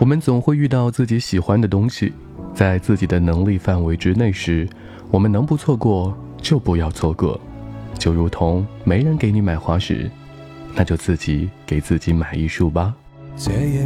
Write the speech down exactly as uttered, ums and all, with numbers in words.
我们总会遇到自己喜欢的东西，在自己的能力范围之内时，我们能不错过就不要错过。就如同没人给你买花时，那就自己给自己买一束吧。